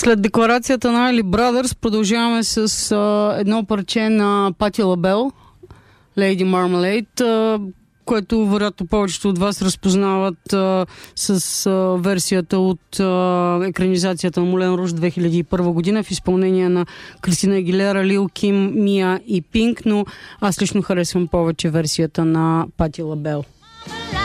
След декларацията на Айли Брадърс продължаваме с едно парче на Пати Лабел, Lady Marmalade, което вероятно повечето от вас разпознават с версията от екранизацията на Мулен Руж 2001 година в изпълнение на Кристина Агилера, Лил Ким, Мия и Пинк, но аз лично харесвам повече версията на Пати Лабел.